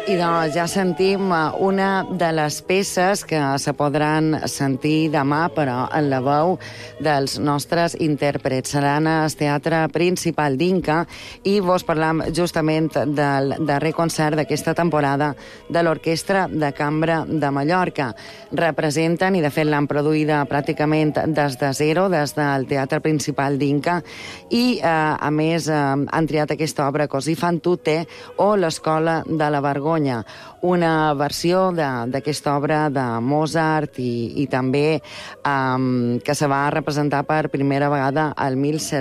I doncs ja sentim una de les peces que se podran sentir demà, però en la veu dels nostres intèrprets. Seran al Teatre Principal d'Inca i vos parlam justament del darrer concert d'aquesta temporada de l'Orquestra de Cambra de Mallorca. Representen, i de fet l'han produïda pràcticament des de zero, des del Teatre Principal d'Inca, i a més han triat aquesta obra Così fan tutte o l'Escola de la Vergonya, una versió d'aquesta obra de Mozart i també que se va representar per primera vegada el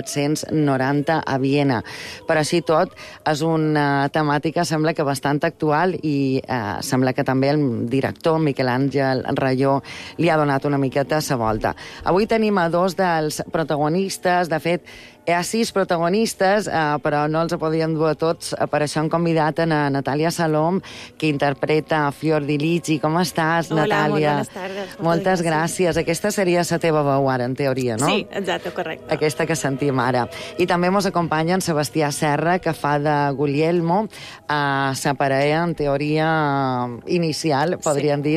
1790 a Viena. Per així tot, és una temàtica, sembla que bastant actual, i sembla que també el director, Miquel Àngel Rayó, li ha donat una miqueta sa volta. Avui tenim a dos dels protagonistes. De fet, hi ha 6 protagonistes, però no els podíem dur a tots. Per això hem convidat a Natàlia Salom, que interpreta Fiordiligi. Com estàs, Natàlia? Hola, molt bones tardes. Moltes gràcies. Aquesta seria la teva veu ara, en teoria, no? Sí, exacte, correcte. Aquesta que sentim ara. I també ens acompanya en Sebastià Serra, que fa de Guglielmo, sa parella, en teoria inicial, podríem dir,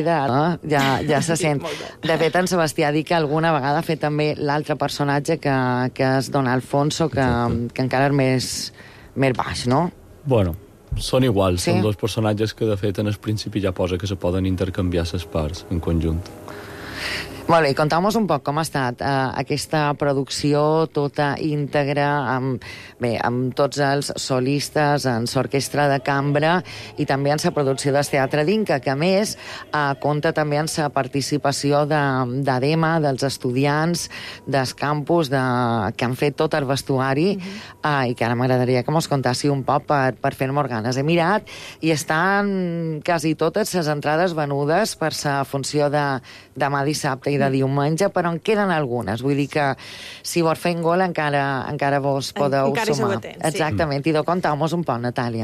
ja se sent. De fet, en Sebastià diu que alguna vegada ha fet també l'altre personatge, que és Don Alfonso, que encara és més baix, no? Bueno, són iguals, sí? Són dos personatges que, de fet, en el principi ja posa que se poden intercanviar les parts en conjunt. Molt bé, contau-nos un poc com ha estat aquesta producció tota íntegra, amb tots els solistes, en l'orquestra de cambra i també en la producció del Teatre d'Inca, que a més compta també en la participació d'ADEMA, dels estudiants, dels campus que han fet tot el vestuari, i que ara m'agradaria que mos contassi un poc per fer-nos ganes. He mirat i estan quasi totes les entrades venudes per la funció de demà dissabte i de diumenge, però en queden algunes. Vull dir que si vos fent gol encara vos podeu encara sumar. Sí. Exactament. I contau-nos un poc, Natàlia.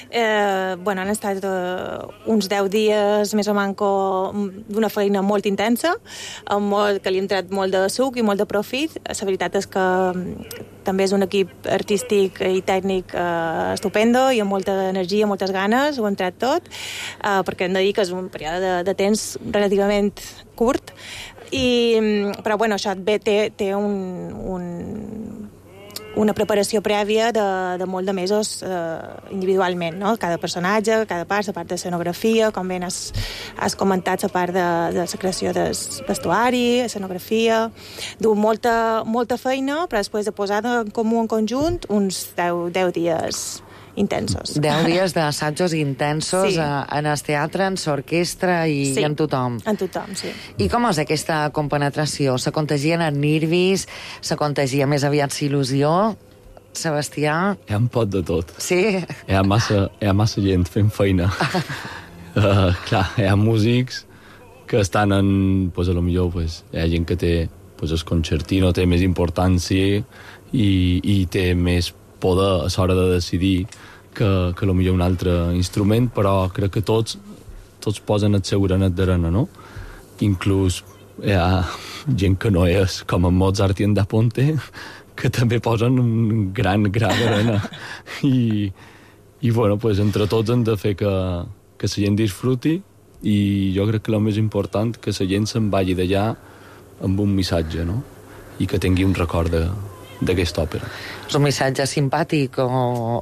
Han estat uns 10 dies més o manco d'una feina molt intensa, que li hem tret molt de suc i molt de profit. La veritat és que també és un equip artístic i tècnic estupendo i amb molta energia, moltes ganes, ho hem tret tot, perquè hem de dir que és un període de temps relativament curt, però això té una preparació prèvia de molt de mesos individualment, no? Cada personatge, cada part, la part de escenografia, com ben has comentat, la part de la creació del vestuari, escenografia, du molta feina, però després de posar en comú en conjunt uns 10 dies intensos. 10 dies d'assajos intensos, sí, en el teatre, en l'orquestra i sí, en tothom. En tothom, sí. I com és aquesta compenetració? Se contagien els nervis? Se contagia més aviat il·lusió? Sebastià? Hi ha un pot de tot. Sí? Hi ha massa gent fent feina. Clar, hi ha músics que estan en... Pues, a lo millor pues, hi ha gent que té... Pues, el concertino té més importància i té més poder a l'hora de decidir que potser un altre instrument, però crec que tots posen el seu granet d'arena, no? Inclús hi ha gent que no és, com en Mozart i en Da Ponte, que també posen un gran d'arena. I bueno, pues, entre tots hem de fer que la gent disfruti, i jo crec que el més important que la gent se'n vagi d'allà amb un missatge, no? I que tingui un record d'aquesta òpera. És un missatge simpàtic o